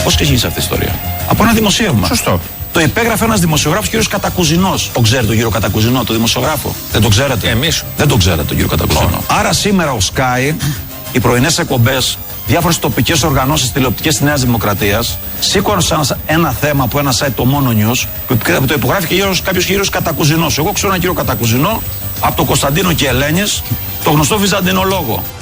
Πώς ξεκίνησε αυτή η ιστορία? Από ένα δημοσίευμα. Σωστό. Το υπέγραφε ένας δημοσιογράφος, κύριος Κατακουζινός. Τον ξέρετε τον κύριο Κατακουζινό, τον δημοσιογράφο? Δεν τον ξέρετε? Εμείς. Δεν τον ξέρετε τον κύριο Κατακουζινό. Άρα σήμερα ο Sky, οι πρωινές εκπομπές, διάφορες τοπικές οργανώσεις τηλεοπτικές της Νέας Δημοκρατίας σήκωναν ένα θέμα από ένα site, το Μόνο News, που το υπογράφει και κάποιος κύριος Κατακουζινός. Εγώ ξέρω έναν κύριο Κατακουζινό από τον Κωνσταντίνο και Ελένης, το γνωστό βυζαντινολόγο.